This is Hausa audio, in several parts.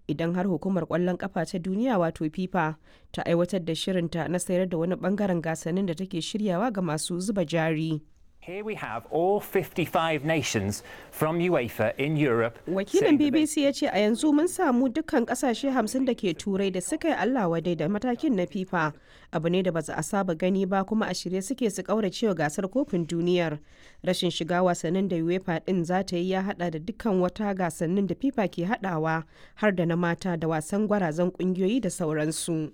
idan har hukumar ƙwallon ƙafa ta duniya wato FIFA ta aiwatar da shirinta na sayar da wani ɓangaren gasannin da take shiryawa ga masu zuba jari. Here we have all 55 nations from UEFA in Europe. Wakilin BBC ya ce a yanzu mun samu dukkan kasashe 50 da ke turai da suka yi Allah wadai da matakin na FIFA. Abu ne da ba a saba gani ba kuma a shirye suke su kauracewa gasar kofin duniyar. Rashin shiga wasannin da UEFA din za ta yi ya hada da dukkan wata gasannin da FIFA ke hadawa har da na mata da wasan gwarazan kungiyoyi da sauransu.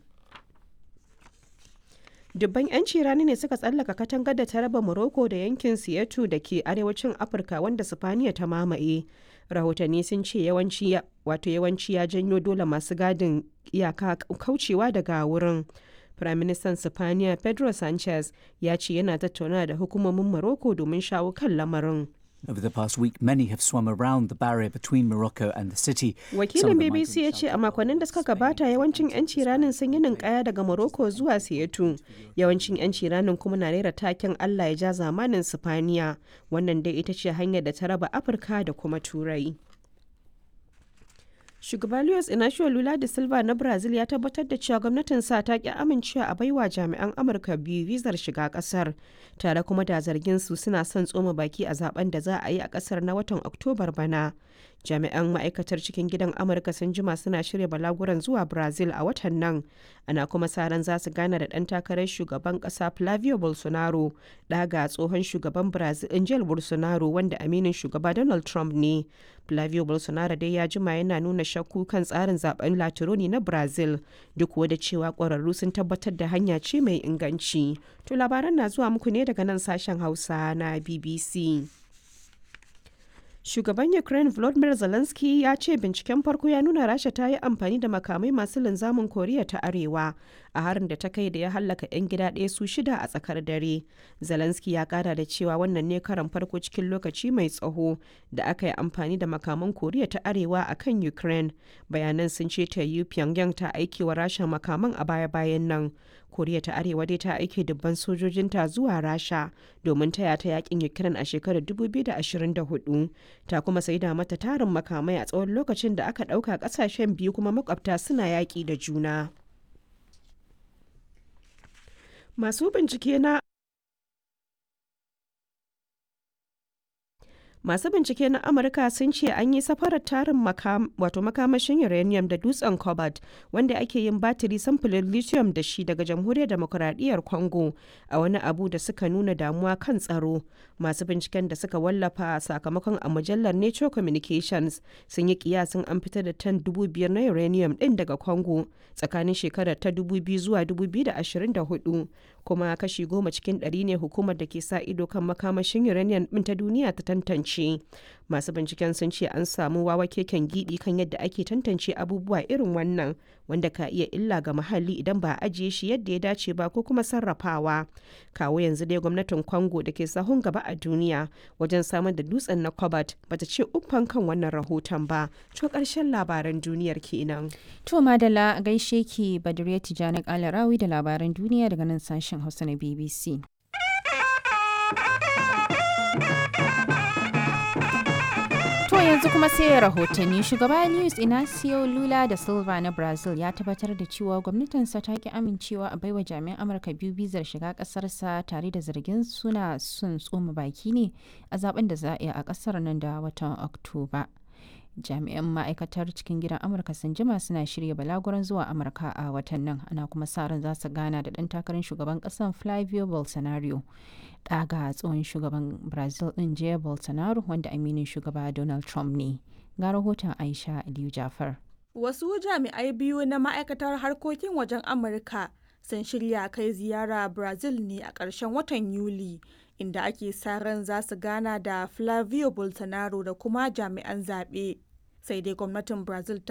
Dubban 'yanci rani ne suka tsallaka katangar da ta raba Morocco da yankin Siyatu da ke arewacin Afirka wanda Sifaniya ta mamaye. Rahotanni sun ce yawanci ya janyo dole masu gadin iyaka kaucewa daga wurin. Firaministan Sifaniya Pedro Sanchez ya ce yana tattauna da hukumomin Morocco domin shawo kan lamarin. Over the past week, many have swum around the barrier between Morocco and the city. Wakilin BBC ya ce a makonnin da suka gabata yawancin 'yanci ranin sun yi ninkaya daga Morocco zuwa Siyatu. Yawancin 'yanci ranin kuma na rera taken Allah ya ja zamanin Sifaniya. Wannan dai ita ce hanyar da ta raba Afirka da kuma Turai. Shugaba Luiz Inacio Lula da Silva na Brazil ya tabbatar da cewa gwamnatin sa ta ki amincewa a baiwa jami'an Amurka biyu vizar shiga kasar, tare kuma da zargin su suna son tsoma baki a zaben da za a yi a kasar na watan Oktobar bana. Jami'an ma'aikatar cikin gidan Amurka sun jima suna shirya balaguran zuwa Brazil a watan nan. Ana kuma sa ran za su gana da ɗan takarar shugaban ƙasa Flavio Bolsonaro, ɗaga tsohon shugaban Brazil Jair Bolsonaro wanda aminin shugaba Donald Trump ne. Flavio Bolsonaro dai ya jima yana nuna shakku kan tsarin zaben Latironi na Brazil, duk da cewa ƙwararru sun tabbatar da hanya ce mai inganci. To labaran na zuwa muku ne daga nan sashen Hausa na BBC. Shugaban Ukraine Volodymyr Zelensky ya ce binciken farko ya nuna Rasha ta yi amfani da makamai masu linzamin Koriya ta Arewa a harin da ta kai da ya hallaka 'yan gida ɗaya su 6 a tsakar dare. Zelensky ya kara da cewa wannan ne karan farko cikin lokaci mai tsaho da aka yi amfani da makaman Koriya ta Arewa a kan Ukraine. Bayanan sun ce ta yi Pyongyang ta aiki wa Rasha makaman a baya-bayan nan. Koriya ta Arewa dai ta aike dubban sojojinta zuwa Rasha domin taya ta yakin Ukraine a shekarar 2024. Ta kuma saida mata tarin makamai a tsawon lokacin da aka ɗauka ƙasashen biyu kuma makwabta suna yaƙi da juna. Masu bincike na Amurka sun ce an yi safarar tarin makamashin uranium da dutsen cobalt wanda ake yin batiri samfurin lithium da shi daga jamhuriyar demokuraɗiyyar Congo a wani abu da suka nuna damuwa kan tsaro. Masu binciken da suka wallafa sakamakon a mujallar Nature Communications sun yi kiyasin an fitar da tan 5,000 na uranium ɗin daga Congo tsakanin shekarar ta 2000 zuwa 2024, kuma kashi 10 cikin 100 ne hukumar da ke sa ido kan makamashin uranium ɗin ta duniya ta tantance. Masu binciken sun ce an samu wawa keken gidi kan yadda ake tantance abubuwa irin wannan, wanda ka iya illa ga muhalli idan ba a ajiye shi yadda ya dace ba ko kuma sarrafawa. Kawo yanzu dai gwamnatin Congo da ke sahun gaba a duniya wajen samar da dutsen na cobalt bata ce uffan kan wannan rahoton ba. To karshen labaran duniyar kenan. To madalla gaishe ki Badriya Tijani Kalarawi da labaran duniya daga nan sashen Hausa na BBC. Yanzu kuma sai rahotanni. Shugaba Luiz Inacio Lula da Silva na Brazil ya tabbatar da cewa gwamnatinsa ta ki amincewa a baiwa jami'an Amurka biyu bizar shiga kasarsa tare da zargin suna son tsoma baki ne a zaben da za a yi a kasar nan da watan Oktoba. Jami'an ma'aikatar cikin gidan Amurka sun jima suna shirya balaguran zuwa Amurka a watan nan, ana kuma sa ran za su gana da ɗan takarar shugaban ƙasar Flavio Bolsonaro, ɗaga tsohon shugaban Brazil ɗin Jair Bolsonaro wanda aminin shugaba Donald Trump ne. Ga rahoton Aisha Aliyu Jafar. Wasu jami'ai biyu na ma'aikatar harkokin wajen Amurka sun shirya kai ziyara Brazil ne a ƙarshen watan Yuli, inda ake sa ran za su gana da Flavio Bolsonaro da kuma jami'an zaɓe. Sai dai gwamnatin Brazil